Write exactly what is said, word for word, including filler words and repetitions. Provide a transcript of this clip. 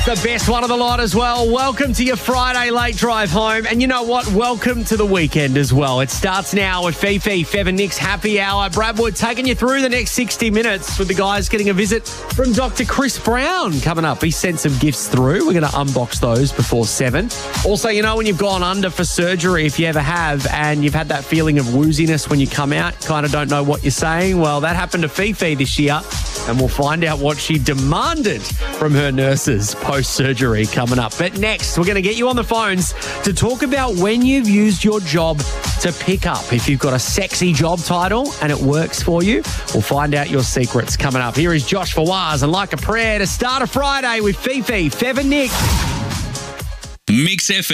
The best one of the lot as well. Welcome to your Friday late drive home. And you know what? Welcome to the weekend as well. It starts now with Fifi, Fev and Nick's happy hour. Brad Wood taking you through the next sixty minutes with the guys getting a visit from Doctor Chris Brown coming up. He sent some gifts through. We're going to unbox those before seven. Also, you know, when you've gone under for surgery, if you ever have, and you've had that feeling of wooziness when you come out, kind of don't know what you're saying. Well, that happened to Fifi this year. And we'll find out what she demanded from her nurses post-surgery coming up. But next, we're going to get you on the phones to talk about when you've used your job to pick up. If you've got a sexy job title and it works for you, we'll find out your secrets coming up. Here is Josh Fawaz and Like a Prayer to start a Friday with Fifi, Fev and Nick. Mix F M.